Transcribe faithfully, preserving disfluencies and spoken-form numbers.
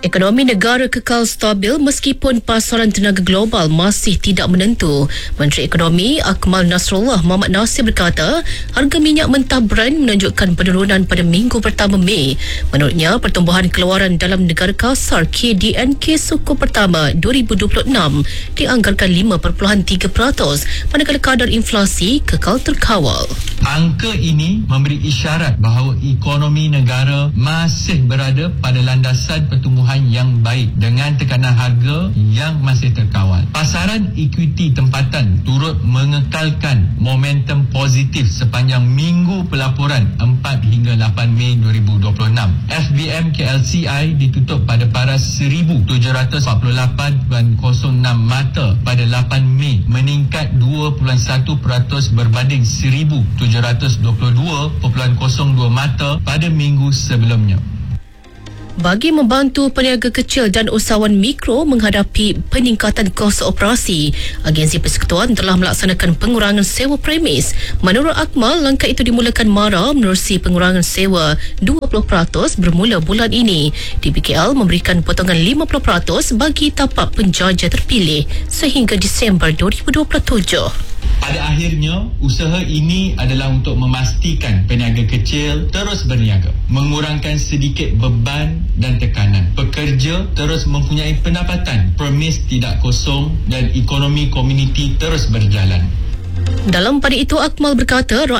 Ekonomi negara kekal stabil meskipun pasaran tenaga global masih tidak menentu. Menteri Ekonomi Akmal Nasrullah Mohamad Nasir berkata, harga minyak mentah Brent menunjukkan penurunan pada minggu pertama Mei. Menurutnya, pertumbuhan keluaran dalam negara kasar K D N K suku pertama dua ribu dua puluh enam dianggarkan lima perpuluhan tiga peratus, manakala kadar inflasi kekal terkawal. Angka ini memberi isyarat bahawa ekonomi negara masih berada pada landasan pertumbuhan yang baik dengan tekanan harga yang masih terkawal. Pasaran ekuiti tempatan turut mengekalkan momentum positif sepanjang minggu pelaporan empat hingga lapan Mei dua ribu dua puluh enam. F B M K L C I ditutup pada paras seribu tujuh ratus empat puluh lapan perpuluhan kosong enam mata pada lapan Mei, meningkat dua perpuluhan satu peratus berbanding seribu tujuh ratus dua puluh dua perpuluhan kosong dua mata pada minggu sebelumnya. Bagi membantu peniaga kecil dan usahawan mikro menghadapi peningkatan kos operasi, Agensi Persekutuan telah melaksanakan pengurangan sewa premis. Menurut Akmal, langkah itu dimulakan MARA menerusi pengurangan sewa dua puluh peratus bermula bulan ini. D B K L memberikan potongan lima puluh peratus bagi tapak penjaja terpilih sehingga Disember dua ribu dua puluh tujuh. Pada akhirnya, usaha ini adalah untuk memastikan peniaga kecil terus berniaga, mengurangkan sedikit beban dan tekanan. Pekerja terus mempunyai pendapatan, premis tidak kosong dan ekonomi komuniti terus berjalan. Dalam pada itu, Akmal berkata